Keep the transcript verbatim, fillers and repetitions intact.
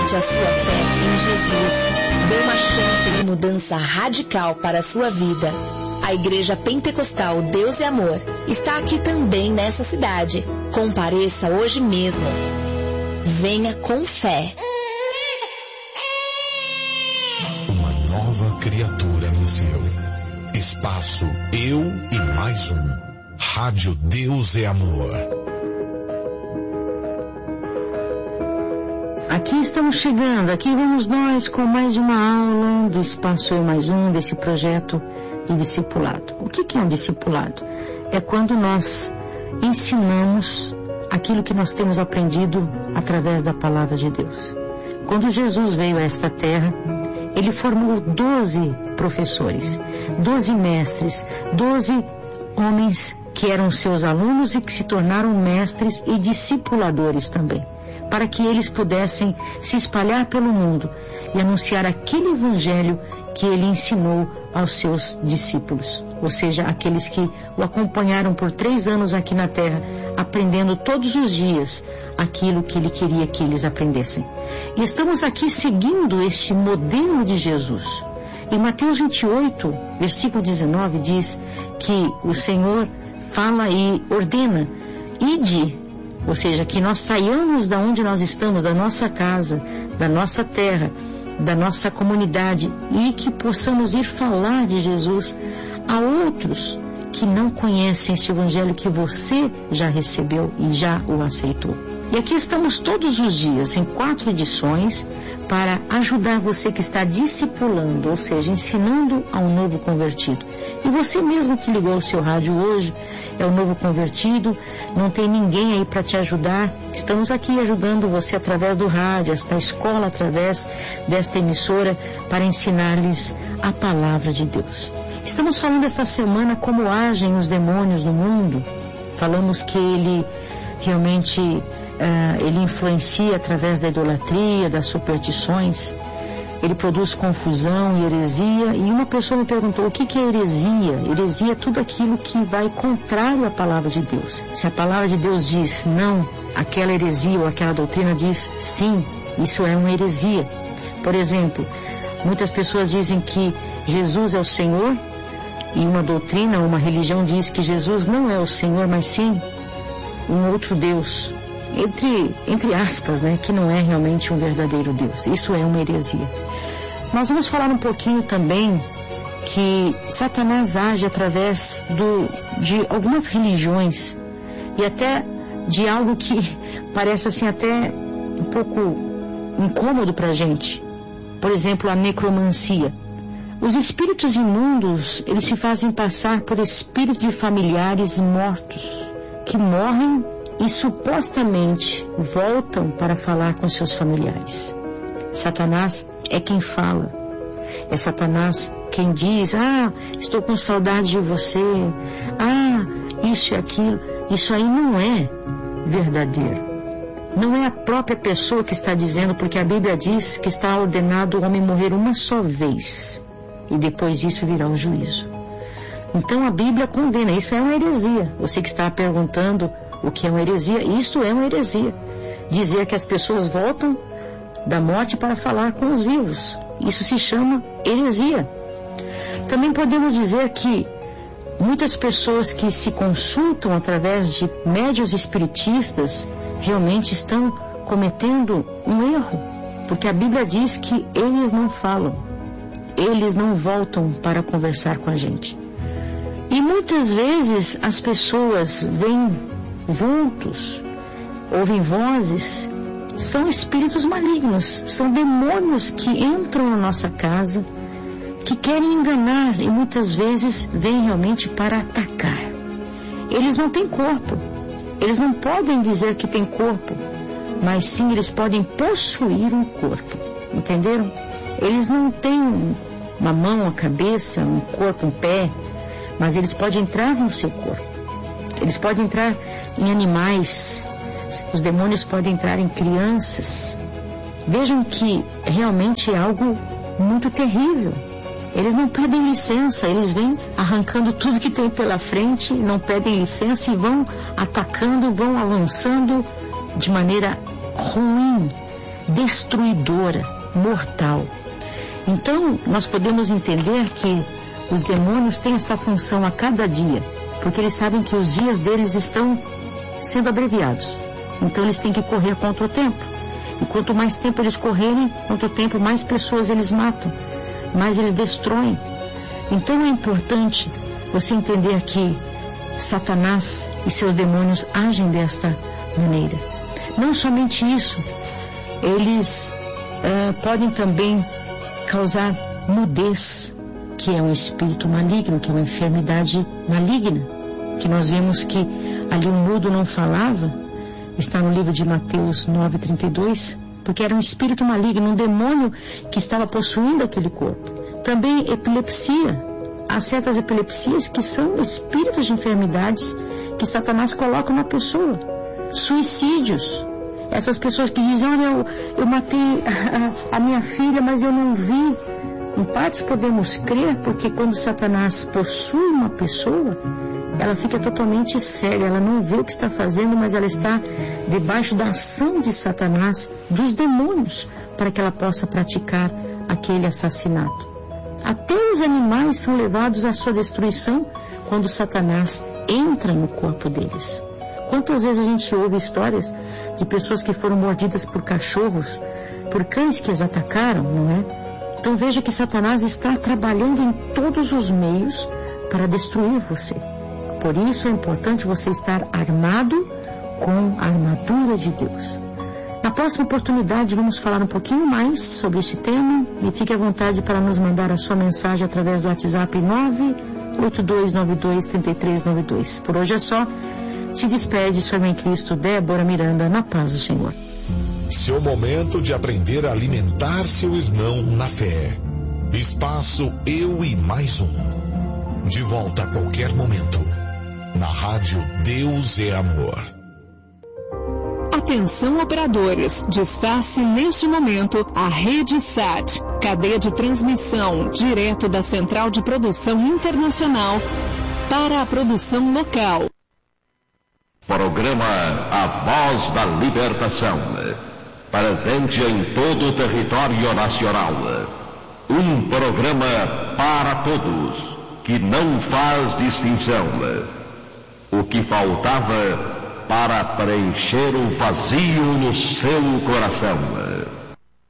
Deposite a sua fé em Jesus. Dê uma chance de mudança radical para a sua vida. A Igreja Pentecostal Deus é Amor está aqui também nessa cidade. Compareça hoje mesmo. Venha com fé. Uma nova criatura nasceu. Espaço Eu e Mais Um. Rádio Deus é Amor. Aqui estamos chegando, aqui vamos nós com mais uma aula do Espaço Eu Mais Um, desse projeto de discipulado. O que que é um discipulado? É quando nós ensinamos aquilo que nós temos aprendido através da palavra de Deus. Quando Jesus veio a esta terra, ele formou doze professores, doze mestres, doze homens que eram seus alunos e que se tornaram mestres e discipuladores também, para que eles pudessem se espalhar pelo mundo e anunciar aquele evangelho que ele ensinou aos seus discípulos, ou seja, aqueles que o acompanharam por três anos aqui na terra, aprendendo todos os dias aquilo que ele queria que eles aprendessem. E estamos aqui seguindo este modelo de Jesus. Em Mateus vinte e oito, versículo dezenove, diz que o Senhor fala e ordena: ide, ou seja, que nós saiamos da onde nós estamos, da nossa casa, da nossa terra, da nossa comunidade, e que possamos ir falar de Jesus a outros que não conhecem esse evangelho que você já recebeu e já o aceitou. E aqui estamos todos os dias em quatro edições para ajudar você que está discipulando, ou seja, ensinando a um novo convertido. E você mesmo que ligou o seu rádio hoje é o novo convertido, não tem ninguém aí para te ajudar. Estamos aqui ajudando você através do rádio, esta escola, através desta emissora, para ensinar-lhes a palavra de Deus. Estamos falando esta semana como agem os demônios no mundo. Falamos que ele realmente uh, ele influencia através da idolatria, das superstições. Ele produz confusão e heresia. E uma pessoa me perguntou: o que que é heresia? Heresia é tudo aquilo que vai contrário à palavra de Deus. Se a palavra de Deus diz não, aquela heresia ou aquela doutrina diz sim, isso é uma heresia. Por exemplo, muitas pessoas dizem que Jesus é o Senhor, e uma doutrina, uma religião diz que Jesus não é o Senhor, mas sim um outro Deus, entre, entre aspas, né, que não é realmente um verdadeiro Deus. Isso é uma heresia. Nós vamos falar um pouquinho também que Satanás age através do, de algumas religiões e até de algo que parece assim até um pouco incômodo para a gente. Por exemplo, a necromancia. Os espíritos imundos, eles se fazem passar por espíritos de familiares mortos, que morrem e supostamente voltam para falar com seus familiares. Satanás é quem fala. É Satanás quem diz: ah, estou com saudade de você, ah, isso e aquilo. Isso aí não é verdadeiro. Não é a própria pessoa que está dizendo, porque a Bíblia diz que está ordenado o homem morrer uma só vez, e depois disso virá o juízo. Então a Bíblia condena, isso é uma heresia. Você que está perguntando o que é uma heresia, isto é uma heresia. Dizer que as pessoas voltam da morte para falar com os vivos, isso se chama heresia. Também podemos dizer que muitas pessoas que se consultam através de médiuns espiritistas realmente estão cometendo um erro, porque a Bíblia diz que eles não falam, eles não voltam para conversar com a gente. E muitas vezes as pessoas veem vultos, ouvem vozes, são espíritos malignos, são demônios que entram na nossa casa, que querem enganar e muitas vezes vêm realmente para atacar. Eles não têm corpo, eles não podem dizer que têm corpo, mas sim eles podem possuir um corpo, entenderam? Eles não têm uma mão, uma cabeça, um corpo, um pé, mas eles podem entrar no seu corpo. Eles podem entrar em animais, os demônios podem entrar em crianças. Vejam que realmente é algo muito terrível. Eles não pedem licença, eles vêm arrancando tudo que tem pela frente, não pedem licença e vão atacando, vão avançando de maneira ruim. destruidora, mortal. Então, nós podemos entender que os demônios têm esta função a cada dia, porque eles sabem que os dias deles estão sendo abreviados. Então, eles têm que correr contra o tempo. E quanto mais tempo eles correrem contra o tempo, mais pessoas eles matam, mais eles destroem. Então, é importante você entender que Satanás e seus demônios agem desta maneira. Não somente isso, eles uh, podem também causar mudez, que é um espírito maligno, que é uma enfermidade maligna, que nós vemos que ali o mudo não falava, está no livro de Mateus nove, trinta e dois, porque era um espírito maligno, um demônio que estava possuindo aquele corpo. Também epilepsia, há certas epilepsias que são espíritos de enfermidades que Satanás coloca na pessoa. Suicídios, essas pessoas que dizem, olha, eu, eu matei a, a minha filha, mas eu não vi. Em partes podemos crer, porque quando Satanás possui uma pessoa, ela fica totalmente cega, ela não vê o que está fazendo, mas ela está debaixo da ação de Satanás, dos demônios, para que ela possa praticar aquele assassinato. Até os animais são levados à sua destruição quando Satanás entra no corpo deles. Quantas vezes a gente ouve histórias de pessoas que foram mordidas por cachorros, por cães que as atacaram, não é? Então veja que Satanás está trabalhando em todos os meios para destruir você. Por isso é importante você estar armado com a armadura de Deus. Na próxima oportunidade vamos falar um pouquinho mais sobre este tema e fique à vontade para nos mandar a sua mensagem através do WhatsApp nove oito dois nove dois três três nove dois. Por hoje é só. Se despede, sua irmã em Cristo, Débora Miranda, na paz do Senhor. Seu momento de aprender a alimentar seu irmão na fé. Espaço Eu e Mais Um. De volta a qualquer momento. Na rádio Deus é Amor. Atenção operadores, desface neste momento a Rede Sat, cadeia de transmissão direto da Central de Produção Internacional para a produção local. Programa A Voz da Libertação, presente em todo o território nacional. Um programa para todos, que não faz distinção. O que faltava para preencher o vazio no seu coração.